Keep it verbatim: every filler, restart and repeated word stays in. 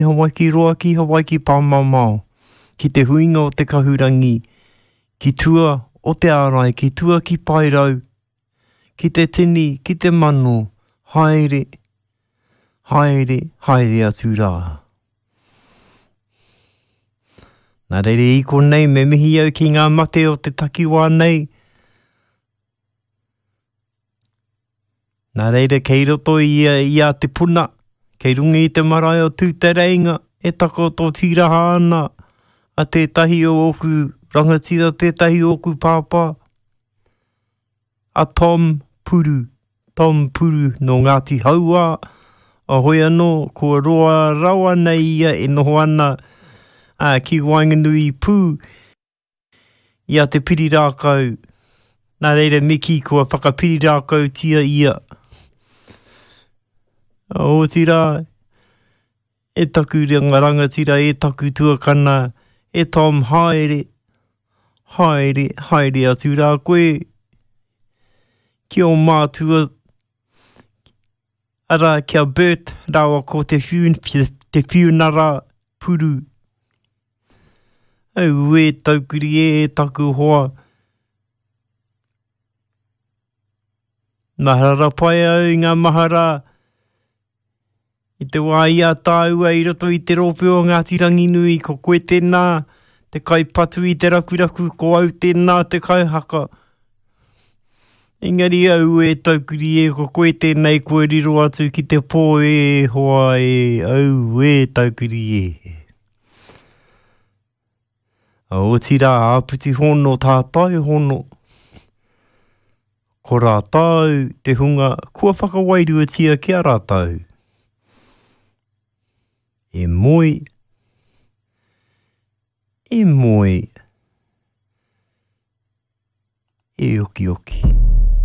Hawaii ki roa ki Hawaii ki pāmaumau. Ki te huinga o te kahurangi. Ki tua o te ārai, ki tua ki pairau. Ki te tini, ki te mano. Haere, haere, haere atu rā. Nā reire i konei, me mihi au ki ngā mate o te takiwā nei. Nā reire, kei roto i, i a te puna. Kei rungi i te marae o tūtereinga. E tako tō tiraha ana. A tētahi o oku rangatira, tētahi o oku pāpā. A Tom Puru. Tom Puru no Ngāti Haua. A hoi anō, kua roa rawa nei ia e noho ana a, ki Wainganui Pū. Ia te piri rākau. Nā reire Miki, kua whakapiri rākau tia ia. O tira, e taku rangatira, e taku tuakana, e Tom haere, haere, haere atu rā koe. Ki o mātua, ara kia Bert, rawa ko te whiun, te whiunara puru. Au e taukuri e taku hoa. Mahara pai au i ngā mahara. I te wā ia tāua i roto i te rope o Ngāti Ranginui, ko koe tēnā, te kai patu i te rakuraku, ko au tēnā te kai haka. Engari au e taukuri e, ko koe tēnei kua riro atu ki te pō e hoa e, au e taukuri e. O tira āputi hono, tātai hono. Ko rātau, te hunga, kua whakawairua tia kia rātau. E moi, e moi, e oki oki.